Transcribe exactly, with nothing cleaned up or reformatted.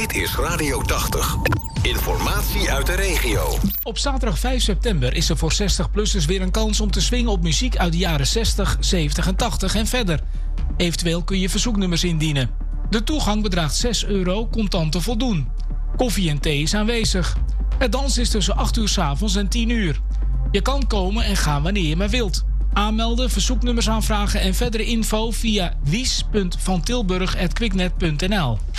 Dit is Radio tachtig. Informatie uit de regio. Op zaterdag vijf september is er voor zestig-plussers weer een kans om te swingen op muziek uit de jaren zestig, zeventig en tachtig en verder. Eventueel kun je verzoeknummers indienen. De toegang bedraagt zes euro, contant te voldoen. Koffie en thee is aanwezig. Het dansen is tussen acht uur 's avonds en tien uur. Je kan komen en gaan wanneer je maar wilt. Aanmelden, verzoeknummers aanvragen en verdere info via wies punt vantilburg apenstaartje quicknet punt n l.